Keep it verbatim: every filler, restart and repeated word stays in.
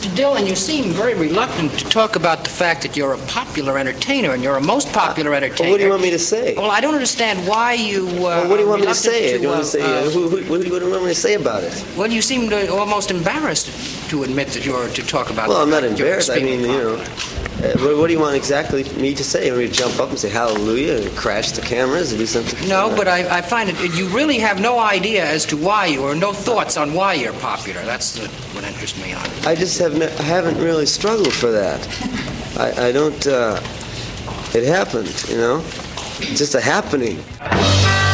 Mister Dillon, you seem very reluctant to talk about the fact that you're a popular entertainer, and you're a most popular entertainer. Well, what do you want me to say? Well, I don't understand why you. Uh, well, what do you want me to say? To, do you want uh, to say? Uh, who, who, what do you want me to say about it? Well, you seem to, almost embarrassed to admit that you're to talk about. Well, I'm not you're embarrassed. I mean, popular. you know. Uh, what, what do you want exactly me to say? You want me to jump up and say hallelujah and crash the cameras and do something? No, but I, I find it, you really have no idea as to why you, or no thoughts on why you're popular. That's the, what interests me on it. I just have ne- I haven't really struggled for that. I, I don't, uh, it happened, you know? It's just a happening.